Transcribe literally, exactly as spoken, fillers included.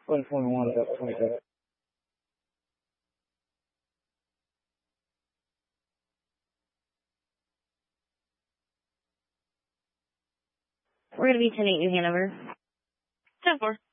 twenty twenty-one, twenty-seven. We're going to be ten eight New Hanover. ten four.